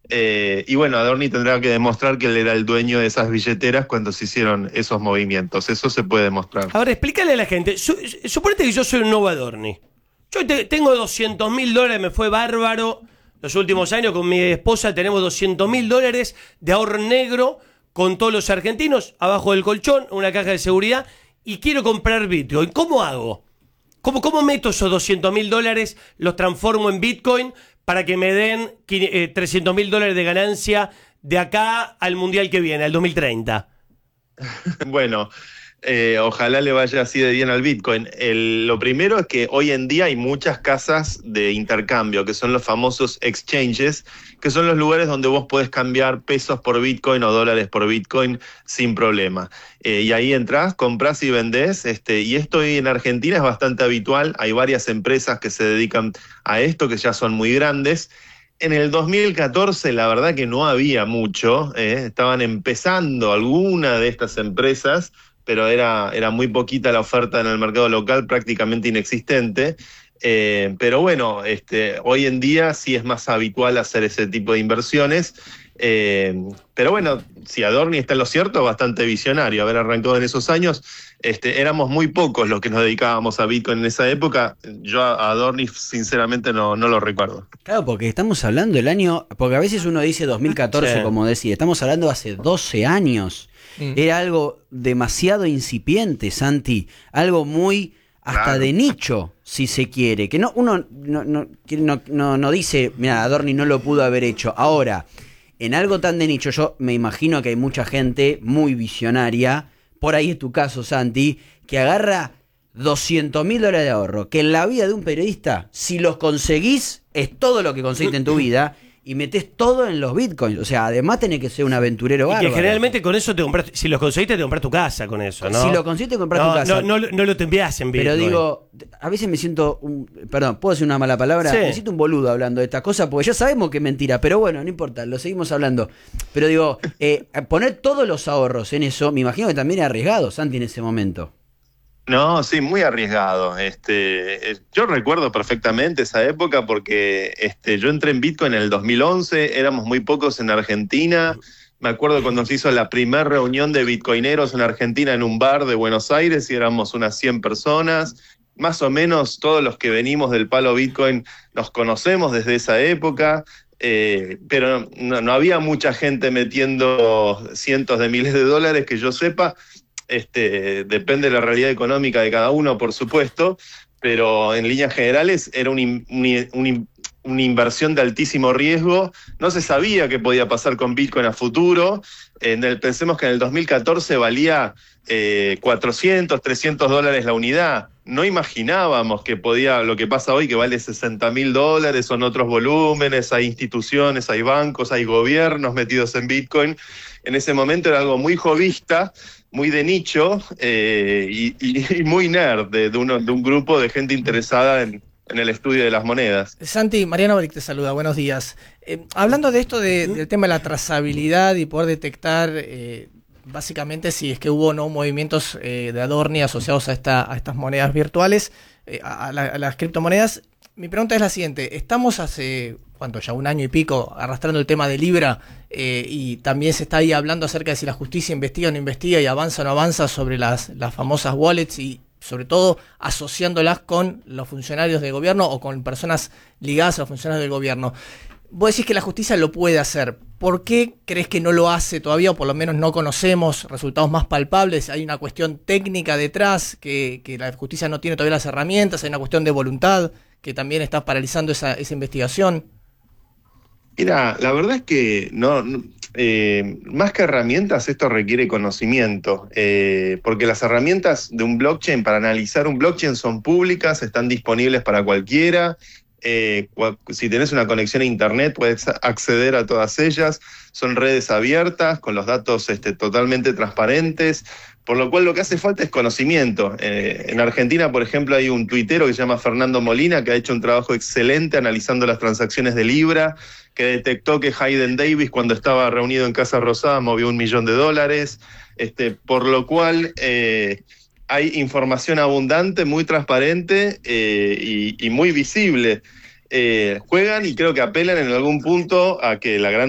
Y bueno, Adorni tendrá que demostrar que él era el dueño de esas billeteras cuando se hicieron esos movimientos. Eso se puede demostrar. Ahora, explícale a la gente. Suponete que yo soy un nuevo Adorni. Yo tengo $200.000, me fue bárbaro. Los últimos años con mi esposa tenemos $200.000 de ahorro negro con todos los argentinos, abajo del colchón, una caja de seguridad, y quiero comprar Bitcoin. ¿Cómo hago? ¿Cómo meto esos $200.000, los transformo en Bitcoin para que me den $300.000 de ganancia de acá al Mundial que viene, al 2030? Bueno, ojalá le vaya así de bien al Bitcoin. Lo primero es que hoy en día hay muchas casas de intercambio, que son los famosos exchanges, que son los lugares donde vos podés cambiar pesos por Bitcoin o dólares por Bitcoin sin problema. Y ahí entrás, comprás y vendés, y esto hoy en Argentina es bastante habitual. Hay varias empresas que se dedican a esto, que ya son muy grandes. En el 2014 la verdad que no había mucho, estaban empezando alguna de estas empresas, pero era muy poquita la oferta en el mercado local, prácticamente inexistente. Pero bueno, hoy en día sí es más habitual hacer ese tipo de inversiones. Pero bueno, si Adorni está en lo cierto, bastante visionario haber arrancado en esos años. Éramos muy pocos los que nos dedicábamos a Bitcoin en esa época. Yo a Adorni sinceramente no lo recuerdo. Claro, porque estamos hablando del año, porque a veces uno dice 2014, sí, como decía, estamos hablando hace 12 años. Era algo demasiado incipiente, Santi, algo muy hasta de nicho, si se quiere, que uno no dice, mira, Adorni no lo pudo haber hecho. Ahora, en algo tan de nicho, yo me imagino que hay mucha gente muy visionaria, por ahí es tu caso, Santi, que agarra $200.000 de ahorro, que en la vida de un periodista, si los conseguís, es todo lo que conseguiste en tu vida, y metés todo en los bitcoins. O sea, además tenés que ser un aventurero bárbaro. Y que generalmente con eso te compras, si los conseguiste, te compras tu casa con eso, ¿no? Si lo conseguiste, compras tu casa. No lo te envías en Bitcoin. Pero digo, a veces me siento, perdón, ¿puedo decir una mala palabra? Sí. Me siento un boludo hablando de estas cosas, porque ya sabemos que es mentira, pero bueno, no importa, lo seguimos hablando. Pero digo, poner todos los ahorros en eso, me imagino que también es arriesgado, Santi, en ese momento. No, sí, muy arriesgado. Yo recuerdo perfectamente esa época porque yo entré en Bitcoin en el 2011, éramos muy pocos en Argentina. Me acuerdo cuando se hizo la primera reunión de bitcoineros en Argentina en un bar de Buenos Aires y éramos unas 100 personas. Más o menos todos los que venimos del palo Bitcoin nos conocemos desde esa época. Pero no había mucha gente metiendo cientos de miles de dólares que yo sepa. Depende de la realidad económica de cada uno, por supuesto, pero en líneas generales era una inversión de altísimo riesgo. No se sabía qué podía pasar con Bitcoin a futuro. Pensemos que en el 2014 valía $400, $300 la unidad. No imaginábamos que podía, lo que pasa hoy, que vale $60.000, son otros volúmenes, hay instituciones, hay bancos, hay gobiernos metidos en Bitcoin. En ese momento era algo muy jovista, muy de nicho y muy nerd de un grupo de gente interesada en el estudio de las monedas. Santi, Mariano Brick te saluda, buenos días. Hablando de esto del tema de la trazabilidad y poder detectar básicamente si es que hubo o no movimientos de Adorni asociados a estas monedas virtuales, a las criptomonedas, mi pregunta es la siguiente. Estamos hace, ¿cuánto? Ya un año y pico arrastrando el tema de Libra y también se está ahí hablando acerca de si la justicia investiga o no investiga y avanza o no avanza sobre las famosas wallets y sobre todo asociándolas con los funcionarios del gobierno o con personas ligadas a los funcionarios del gobierno. Vos decís que la justicia lo puede hacer. ¿Por qué crees que no lo hace todavía o por lo menos no conocemos resultados más palpables? ¿Hay una cuestión técnica detrás que la justicia no tiene todavía las herramientas? ¿Hay una cuestión de voluntad que también está paralizando esa investigación? Mira, la verdad es que más que herramientas, esto requiere conocimiento, porque las herramientas de un blockchain para analizar un blockchain son públicas, están disponibles para cualquiera. Si tenés una conexión a internet puedes acceder a todas ellas, son redes abiertas con los datos totalmente transparentes, por lo cual lo que hace falta es conocimiento. En Argentina, por ejemplo, hay un tuitero que se llama Fernando Molina que ha hecho un trabajo excelente analizando las transacciones de Libra, que detectó que Hayden Davis cuando estaba reunido en Casa Rosada movió $1 millón, por lo cual hay información abundante, muy transparente y muy visible. Juegan y creo que apelan en algún punto a que la gran